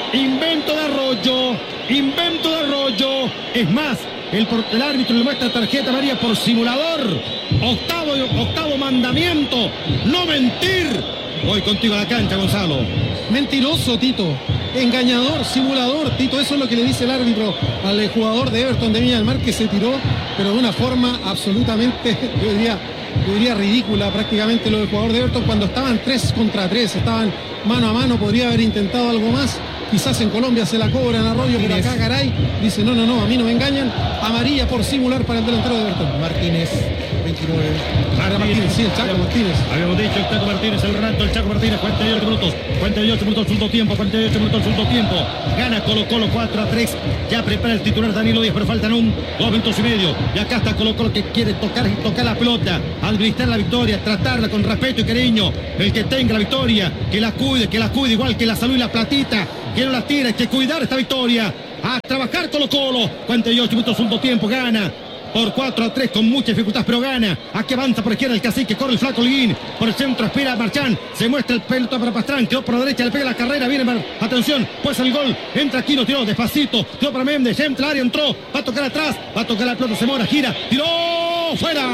Invento de Arroyo. Invento de Arroyo. Es más, el, el árbitro le muestra tarjeta amarilla por simulador. Octavo, octavo mandamiento. No mentir. Voy contigo a la cancha, Gonzalo. Mentiroso, Tito. Engañador, simulador, Tito. Eso es lo que le dice el árbitro al jugador de Everton de Viña del Mar, que se tiró, pero de una forma absolutamente, yo diría, yo diría ridícula prácticamente lo del jugador de Everton cuando estaban tres contra tres, estaban mano a mano, podría haber intentado algo más. Quizás en Colombia se la cobran a Arroyo, pero acá Garay dice, no, no, no, a mí no me engañan. Amarilla por simular para el delantero de Everton. Martínez, veintinueve. Martínez, Martínez, sí, el Chaco Martínez. Habíamos dicho el Chaco Martínez, el Renato, el Chaco Martínez, cuarenta y ocho minutos, cuarenta y ocho minutos, segundo tiempo, cuarenta y ocho minutos, segundo tiempo. Gana Colo Colo cuatro a tres. Ya prepara el titular Danilo Díaz, pero faltan un, dos minutos y medio. Y acá está Colo Colo que quiere tocar, tocar la pelota, administrar la victoria, tratarla con respeto y cariño. El que tenga la victoria, que la cuide, que la cuide igual que la salud y la platita. Que no la tire, que cuidar esta victoria. A trabajar Colo Colo. cuarenta y ocho minutos, segundo tiempo, gana. Por cuatro a tres con mucha dificultad, pero gana. Aquí avanza por izquierda el Cacique, corre el flaco Liguín. Por el centro espera a Marchán. Se muestra el pelota para Pastrán. Quedó por la derecha, le pega la carrera. Viene Mar... Atención, pues el gol. Entra Aquino, tiró despacito. Tiró para Méndez. Entra al área, entró. Va a tocar atrás. Va a tocar la pelota, se mora, gira. Tiró. ¡Fuera!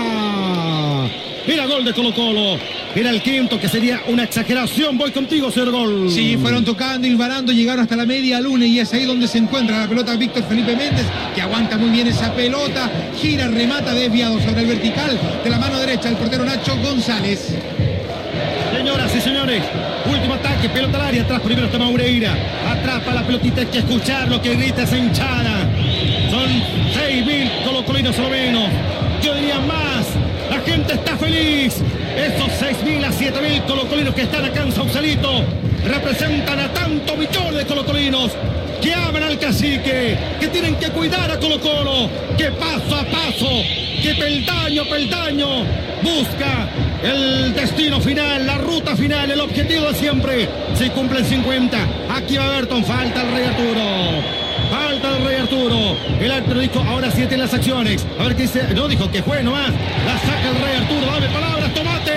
Era gol de Colo Colo. Era el quinto, que sería una exageración. Voy contigo, señor Gol. Sí, fueron tocando, hilvanando, llegaron hasta la media luna y es ahí donde se encuentra la pelota Víctor Felipe Méndez, que aguanta muy bien esa pelota, gira, remata, desviado sobre el vertical de la mano derecha el portero Nacho González. Señoras y señores, último ataque, pelota al área, atrás primero está Maureira, atrapa la pelotita, hay que escuchar lo que grita esa hinchada. Son seis mil colocolinos o menos, yo diría más. La gente está feliz. Esos seis mil a siete mil colocolinos que están acá en Sausalito representan a tantos millones de colocolinos que aman al Cacique, que tienen que cuidar a Colo Colo, que paso a paso, que peldaño a peldaño busca el destino final, la ruta final, el objetivo de siempre. Se cumplen cincuenta. Aquí va Everton, falta el Rey Arturo. Falta el Rey Arturo. El árbitro dijo, ahora sí tiene las acciones. A ver qué dice. No, dijo que fue nomás. La saca el Rey Arturo. Dame palabras,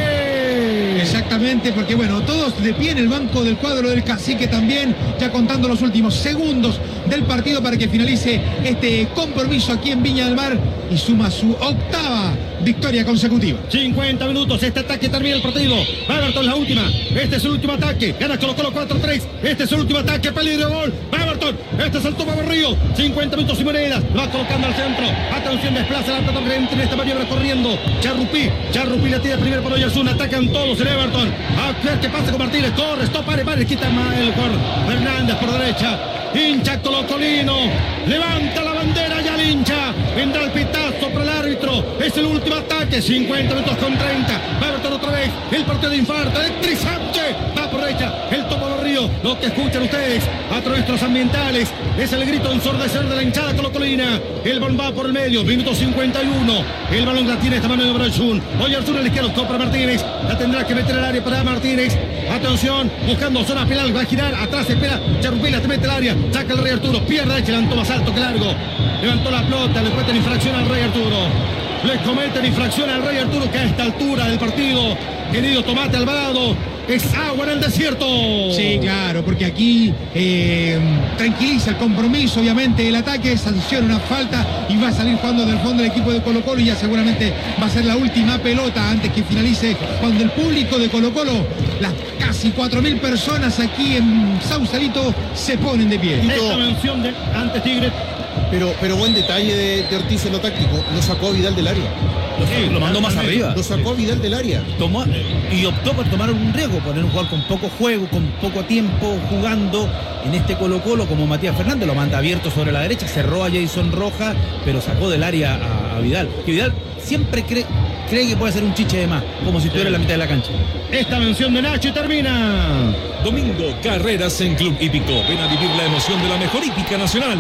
tomate. Exactamente, porque bueno, todos de pie en el banco del cuadro del Cacique también, ya contando los últimos segundos del partido para que finalice este compromiso aquí en Viña del Mar y suma su octava victoria consecutiva. cincuenta minutos, este ataque termina el partido. Va Everton, la última. Este es el último ataque. Gana Colo Colo cuatro a tres. Este es el último ataque. Peligro, gol. Va Everton. Este es el toma Berrío. cincuenta minutos y monedas. Lo va colocando al centro. Atención, desplaza la pelota en esta maniobra corriendo. Charrupí. Charrupí la tira primero por Oyarzún. Atacan todos en Everton. A ver qué pasa con Martínez. Corre, stop, pare, pare. Quita el por Fernández por derecha. Hincha Colocolino. Levanta la bandera ya el hincha. Vendrá el pitazo para el árbitro. Es el último ataque. cincuenta minutos con treinta. Va Everton otra vez. El partido de infarto. Electrizante. Va por derecha. El topo del río. Lo que escuchan ustedes a través de los ambientales es el grito ensordecer de la hinchada colocolina. El balón va por el medio. Minuto cincuenta y uno. El balón la tiene esta mano de Oyarzún. Oyarzún a la izquierda. Compra Martínez. La tendrá que meter al área para Martínez. Atención. Buscando zona penal. Va a girar. Atrás espera. Charrupila te mete al área. Saca el Rey Arturo. Pierde. Levantó más alto que largo. Levantó la pelota. Le cometen infracción al Rey Arturo. Le cometen infracción al Rey Arturo, que a esta altura del partido, querido Tomate Alvarado, es agua en el desierto. Sí, claro, porque aquí eh, tranquiliza el compromiso, obviamente el ataque, sanciona una falta y va a salir jugando del fondo del equipo de Colo Colo y ya seguramente va a ser la última pelota antes que finalice, cuando el público de Colo Colo, las casi cuatro mil personas aquí en Sausalito, se ponen de pie. Esta mención de antes Tigre. Pero, pero buen detalle de, de Ortiz en lo táctico. Lo sacó a Vidal del área. Lo, sí, lo mandó más arriba. Lo sacó a Vidal del área. Tomó, y optó por tomar un riesgo, poner un jugador con poco juego, con poco tiempo jugando en este Colo Colo como Matías Fernández. Lo manda abierto sobre la derecha, cerró a Jason Roja, pero sacó del área a, a Vidal. Que Vidal siempre cree, cree que puede ser un chiche de más, como si estuviera en la mitad de la cancha. Esta mención de Nacho y termina. Domingo, carreras en Club Hípico. Ven a vivir la emoción de la mejor hípica nacional.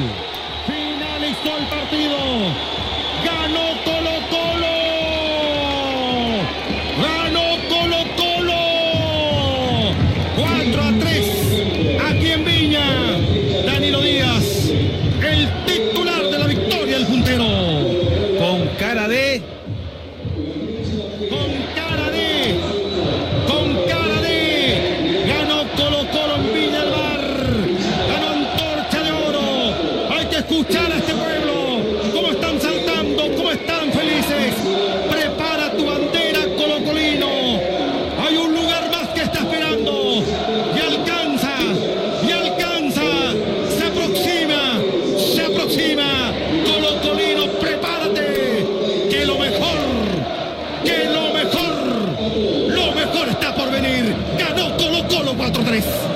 Finalizó el partido. Ganó Colo Colo. Ganó Colo Colo. cuatro a tres. Aquí en Viña. Danilo Díaz, el titular de la victoria, el puntero. Con cara de... Con cara de... Con cara de... Ganó Colo Colo en Viña del Mar. Ganó en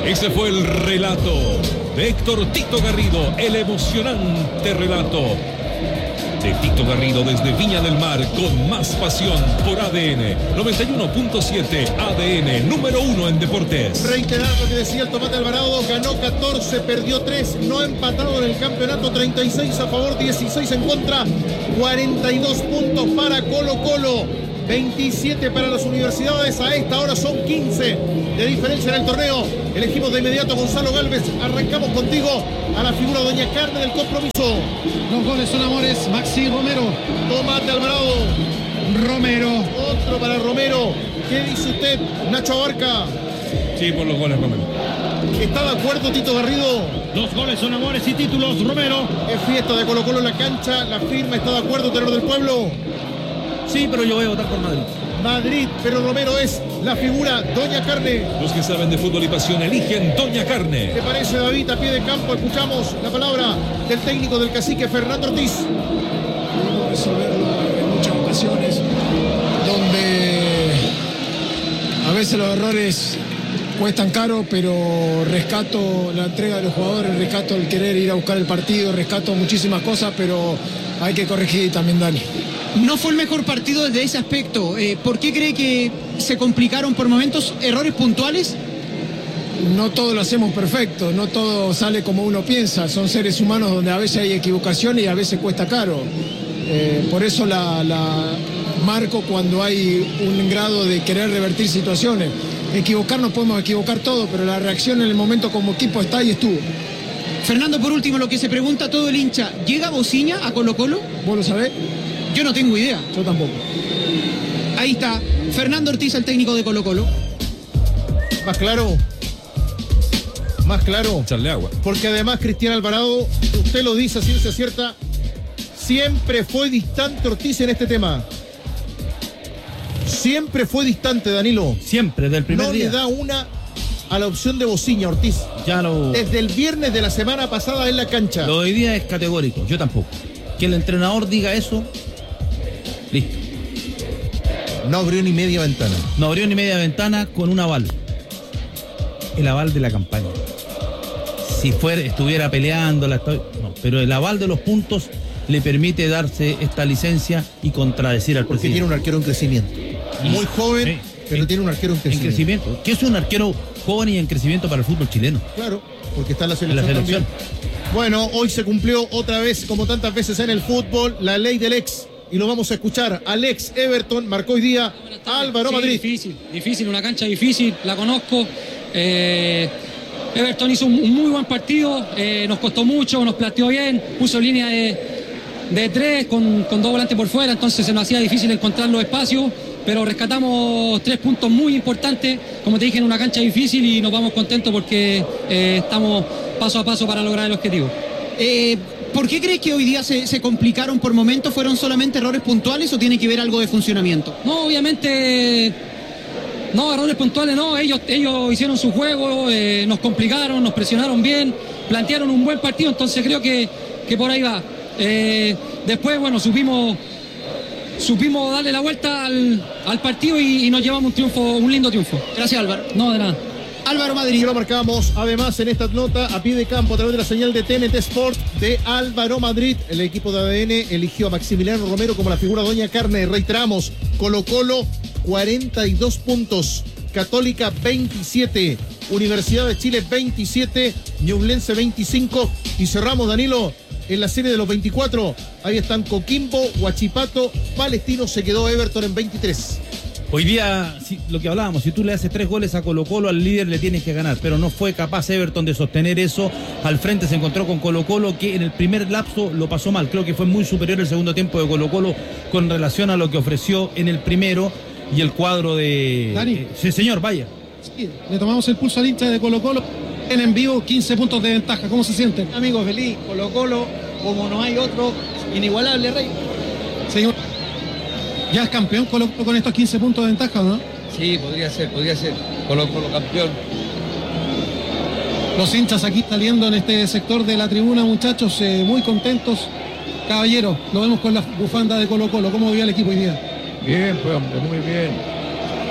Ese fue el relato de Héctor Tito Garrido, el emocionante relato de Tito Garrido desde Viña del Mar, con más pasión por A D N noventa y uno punto siete, A D N número uno en deportes. Reiterar lo que decía el Tomate Alvarado, ganó catorce, perdió tres, no ha empatado en el campeonato, treinta y seis a favor, dieciséis en contra, cuarenta y dos puntos para Colo Colo, veintisiete para las universidades, a esta hora son quince de diferencia en el torneo. Elegimos de inmediato a Gonzalo Galvez, arrancamos contigo, a la figura Doña Carne del compromiso. Los goles son amores, Maxi Romero. Tomate Alvarado. Romero. Otro para Romero. ¿Qué dice usted, Nacho Abarca? Sí, por los goles, Romero. ¿Está de acuerdo Tito Garrido? Los goles son amores y títulos, Romero. Es fiesta de Colo Colo en la cancha, la firma, ¿está de acuerdo, Tenor del Pueblo? Sí, pero yo voy a votar por Madrid. Madrid, pero Romero es la figura Doña Carne. Los que saben de fútbol y pasión eligen Doña Carne. ¿Qué parece, David, a pie de campo? Escuchamos la palabra del técnico del cacique, Fernando Ortiz. Pudimos resolverlo en muchas ocasiones, donde a veces los errores cuestan caro, pero rescato la entrega de los jugadores, rescato el querer ir a buscar el partido, rescato muchísimas cosas, pero hay que corregir también, Dani. No fue el mejor partido desde ese aspecto. Eh, ¿Por qué cree que se complicaron por momentos errores puntuales? No todo lo hacemos perfecto, no todo sale como uno piensa. Son seres humanos donde a veces hay equivocaciones y a veces cuesta caro. Eh, por eso la, la marco cuando hay un grado de querer revertir situaciones. Equivocarnos podemos equivocar todo, pero la reacción en el momento como equipo está y estuvo. Fernando, por último, lo que se pregunta todo el hincha, ¿llega Bociña a Colo Colo? ¿Vos lo sabés? Yo no tengo idea. Yo tampoco. Ahí está, Fernando Ortiz, el técnico de Colo Colo. Más claro. Más claro. Echarle agua. Porque además Cristian Alvarado, usted lo dice a ciencia cierta, siempre fue distante Ortiz en este tema. Siempre fue distante, Danilo. Siempre, desde el primer no día. No le da una a la opción de Bociña, Ortiz. Ya lo... Desde el viernes de la semana pasada en la cancha. Lo de hoy día es categórico, yo tampoco. Que el entrenador diga eso, listo. No abrió ni media ventana. No abrió ni media ventana con un aval. El aval de la campaña. Si fuera, estuviera peleando, la estoy... no, pero el aval de los puntos le permite darse esta licencia y contradecir al Porque presidente. tiene un arquero en crecimiento. Muy joven, Sí. pero En- tiene un arquero en En crecimiento. crecimiento. Que es un arquero joven y en crecimiento para el fútbol chileno. Claro, porque está en la En selección, la selección. también. Bueno, hoy se cumplió otra vez, como tantas veces en el fútbol, la ley del ex. Y lo vamos a escuchar. Alex Everton marcó hoy día Álvaro Sí, Madrid. Difícil, difícil, una cancha difícil, la conozco. Eh, Everton hizo un, un muy buen partido, eh, nos costó mucho, nos planteó bien, puso línea de, de tres con, con dos volantes por fuera, entonces se nos hacía difícil encontrar los espacios, pero rescatamos tres puntos muy importantes, como te dije, en una cancha difícil y nos vamos contentos porque eh, estamos paso a paso para lograr el objetivo. Eh, ¿Por qué crees que hoy día se, se complicaron por momentos? ¿Fueron solamente errores puntuales o tiene que ver algo de funcionamiento? No, obviamente, no, errores puntuales no, ellos, ellos hicieron su juego, eh, nos complicaron, nos presionaron bien, plantearon un buen partido, entonces creo que, que por ahí va. Eh, después, bueno, supimos, supimos darle la vuelta al, al partido y, y nos llevamos un triunfo, un lindo triunfo. Gracias, Álvaro. No, de nada. Álvaro Y Madrid. lo marcamos además en esta nota a pie de campo a través de la señal de T N T Sport de Álvaro Madrid. El equipo de A D N eligió a Maximiliano Romero como la figura Doña Carne. Reiteramos, Colo Colo cuarenta y dos puntos, Católica veintisiete, Universidad de Chile veintisiete, Ñublense veinticinco y cerramos, Danilo, en la serie de los veinticuatro. Ahí están Coquimbo, Huachipato, Palestino, se quedó Everton en veintitrés. Hoy día, si, lo que hablábamos, si tú le haces tres goles a Colo Colo, al líder le tienes que ganar, pero no fue capaz Everton de sostener eso. Al frente se encontró con Colo Colo, que en el primer lapso lo pasó mal. Creo que fue muy superior el segundo tiempo de Colo Colo con relación a lo que ofreció en el primero y el cuadro de... Dani. Eh, sí, señor, vaya. Sí, le tomamos el pulso al hincha de Colo Colo. En en vivo, quince puntos de ventaja. ¿Cómo se sienten? Amigo feliz, Colo Colo, como no hay otro, inigualable, Rey. Señor, ¿ya es campeón Colo Colo con estos quince puntos de ventaja, no? Sí, podría ser, podría ser. Colo Colo campeón. Los hinchas aquí saliendo en este sector de la tribuna, muchachos, eh, muy contentos. Caballero, lo vemos con la bufanda de Colo Colo. ¿Cómo vio el equipo hoy día? Bien, pues hombre, muy bien.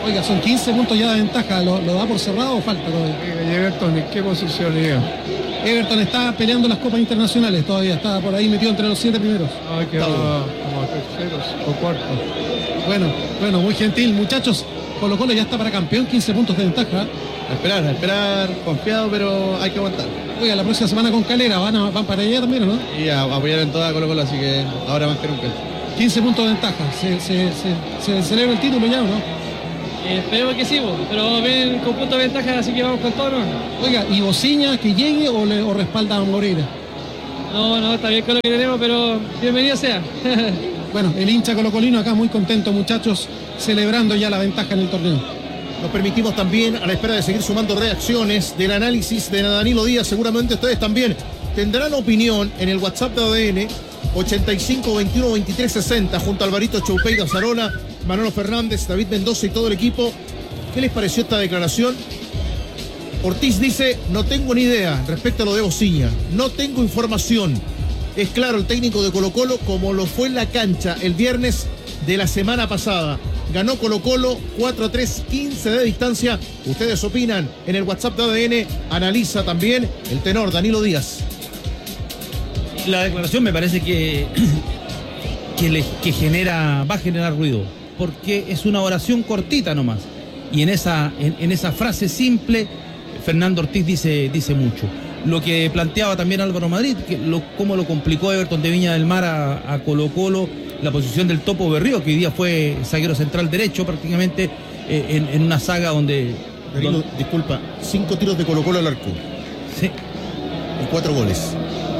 Oiga, son quince puntos ya de ventaja. ¿Lo, lo da por cerrado o falta todavía? ¿Y Everton en qué posición llega? Everton está peleando las copas internacionales todavía. Está por ahí metido entre los siete primeros. Ah, que va como terceros o cuartos. Bueno, bueno, muy gentil. Muchachos, Colo Colo ya está para campeón, quince puntos de ventaja. A esperar, a esperar, confiado, pero hay que aguantar. Oiga, la próxima semana con Calera, ¿van, a, van para allá también o no? Y a, a apoyar en toda Colo Colo, así que ahora más que nunca. quince puntos de ventaja. ¿Se, se, se, se celebra el título ya o no? Eh, esperemos que sí, pero ven con puntos de ventaja, así que vamos con todo, ¿no? Oiga, ¿y Bociña que llegue o, le, o respalda a Moreira? No, no, está bien con lo que tenemos, pero bienvenido sea. Bueno, el hincha colocolino acá muy contento, muchachos, celebrando ya la ventaja en el torneo. Nos permitimos también, a la espera de seguir sumando reacciones del análisis de Danilo Díaz, seguramente ustedes también tendrán opinión en el WhatsApp de A D N ochenta y cinco, veintiuno, veintitrés, sesenta, junto a Alvarito Choupeira Zarona, Manolo Fernández, David Mendoza y todo el equipo. ¿Qué les pareció esta declaración? Ortiz dice, no tengo ni idea respecto a lo de Bociña, no tengo información. Es claro el técnico de Colo Colo, como lo fue en la cancha el viernes de la semana pasada. Ganó Colo Colo cuatro a tres, quince de distancia. Ustedes opinan en el WhatsApp de A D N. Analiza también el tenor Danilo Díaz. La declaración me parece que, que, le, que genera, va a generar ruido, porque es una oración cortita nomás. Y en esa, en, en esa frase simple, Fernando Ortiz dice, dice mucho. Lo que planteaba también Álvaro Madrid, que lo, cómo lo complicó Everton de Viña del Mar a, a Colo Colo, la posición del Topo Berrío, que hoy día fue zaguero central derecho prácticamente, eh, en, en una saga donde... Danilo, donde... disculpa, cinco tiros de Colo Colo al arco. Sí. Y cuatro goles.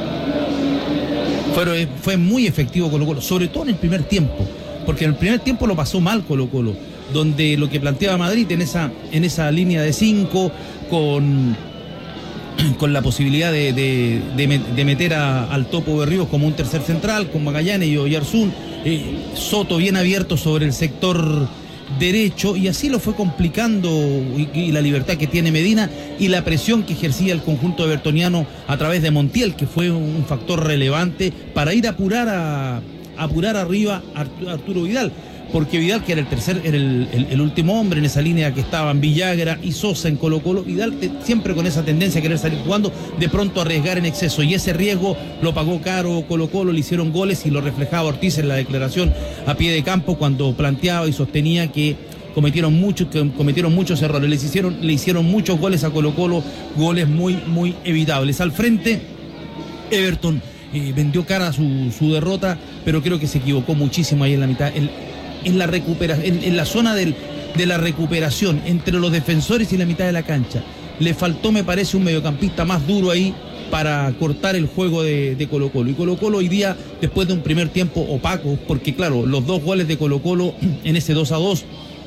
Fue, fue muy efectivo Colo Colo, sobre todo en el primer tiempo, porque en el primer tiempo lo pasó mal Colo Colo, donde lo que planteaba Madrid en esa, en esa línea de cinco, con... con la posibilidad de, de, de, de meter a, al Topo Berríos como un tercer central, con Magallanes y Oyarzún, eh, Soto bien abierto sobre el sector derecho, y así lo fue complicando, y, y la libertad que tiene Medina y la presión que ejercía el conjunto evertoniano a través de Montiel, que fue un factor relevante para ir a apurar, a, a apurar arriba a Arturo Vidal. Porque Vidal, que era el tercer, era el, el, el último hombre en esa línea que estaban Villagra y Sosa en Colo Colo, Vidal te, siempre con esa tendencia a querer salir jugando, de pronto arriesgar en exceso, y ese riesgo lo pagó caro Colo Colo, le hicieron goles, y lo reflejaba Ortiz en la declaración a pie de campo cuando planteaba y sostenía que cometieron muchos, que cometieron muchos errores, les hicieron, le hicieron muchos goles a Colo Colo, goles muy, muy evitables. Al frente, Everton eh, vendió cara a su, su derrota, pero creo que se equivocó muchísimo ahí en la mitad. El, en la recuperación, en, en la zona del, de la recuperación entre los defensores y la mitad de la cancha. Le faltó, me parece, un mediocampista más duro ahí para cortar el juego de, de Colo Colo. Y Colo Colo hoy día, después de un primer tiempo opaco, porque claro, los dos goles de Colo Colo en ese dos a dos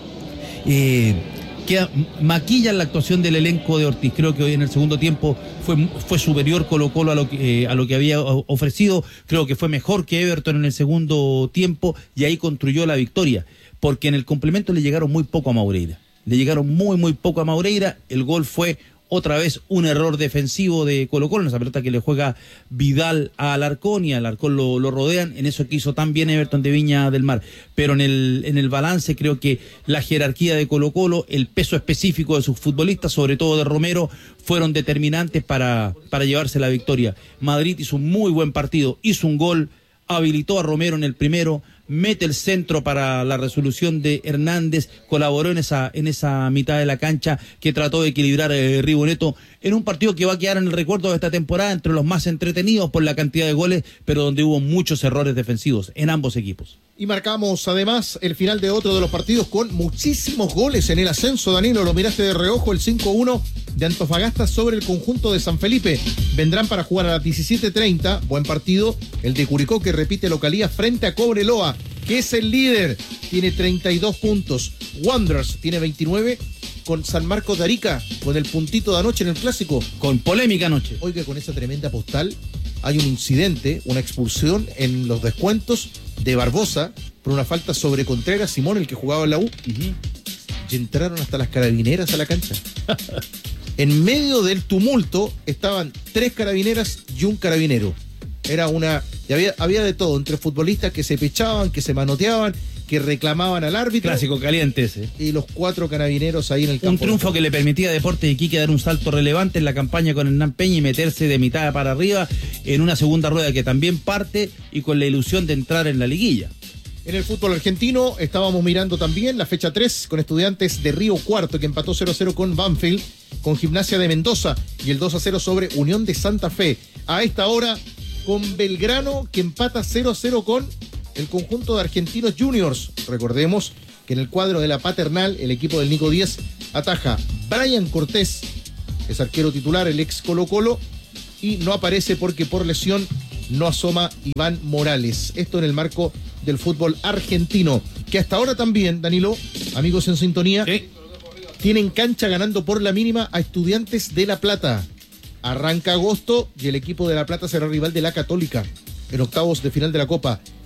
eh, queda, maquillan la actuación del elenco de Ortiz. Creo que hoy en el segundo tiempo fue, fue superior Colo Colo a lo, que, eh, a lo que había ofrecido. Creo que fue mejor que Everton en el segundo tiempo, y ahí construyó la victoria, porque en el complemento le llegaron muy poco a Maureira. Le llegaron muy, muy poco a Maureira. El gol fue otra vez un error defensivo de Colo Colo, en esa pelota que le juega Vidal a Alarcón, y a Alarcón lo, lo rodean, en eso que hizo tan bien Everton de Viña del Mar. Pero en el, en el balance creo que la jerarquía de Colo Colo, el peso específico de sus futbolistas, sobre todo de Romero, fueron determinantes para, para llevarse la victoria. Madrid hizo un muy buen partido, hizo un gol, habilitó a Romero en el primero, mete el centro para la resolución de Hernández, colaboró en esa, en esa mitad de la cancha que trató de equilibrar eh, Riboneto, en un partido que va a quedar en el recuerdo de esta temporada entre los más entretenidos por la cantidad de goles, pero donde hubo muchos errores defensivos en ambos equipos. Y marcamos además el final de otro de los partidos con muchísimos goles en el ascenso. Danilo, lo miraste de reojo, el cinco uno de Antofagasta sobre el conjunto de San Felipe. Vendrán para jugar a las diecisiete treinta, buen partido, el de Curicó, que repite localía frente a Cobreloa, que es el líder, tiene treinta y dos puntos. Wanderers tiene veintinueve, con San Marcos de Arica, con el puntito de anoche en el clásico. Con polémica anoche. Oiga, con esa tremenda postal, hay un incidente, una expulsión en los descuentos de Barbosa por una falta sobre Contreras Simón, el que jugaba en la U. Uh-huh. Y entraron hasta las carabineras a la cancha. En medio del tumulto estaban tres carabineras y un carabinero. Era una... Y había, había de todo, entre futbolistas que se pechaban, que se manoteaban, que reclamaban al árbitro. Clásico caliente ese. Y los cuatro carabineros ahí en el campo. Un triunfo que le permitía a Deportes de Iquique dar un salto relevante en la campaña con Hernán Peña y meterse de mitad para arriba en una segunda rueda que también parte y con la ilusión de entrar en la liguilla. En el fútbol argentino estábamos mirando también la fecha tres con Estudiantes de Río Cuarto, que empató cero a cero con Banfield, con Gimnasia de Mendoza y el dos a cero sobre Unión de Santa Fe. A esta hora con Belgrano, que empata cero a cero con el conjunto de Argentinos Juniors. Recordemos que en el cuadro de la Paternal, el equipo del Nico Díaz ataja Brian Cortés, es arquero titular, el ex Colo Colo, y no aparece porque por lesión no asoma Iván Morales. Esto en el marco del fútbol argentino, que hasta ahora también, Danilo, amigos en sintonía, ¿sí?, tienen cancha ganando por la mínima a Estudiantes de La Plata. Arranca agosto y el equipo de La Plata será rival de la Católica en octavos de final de la Copa.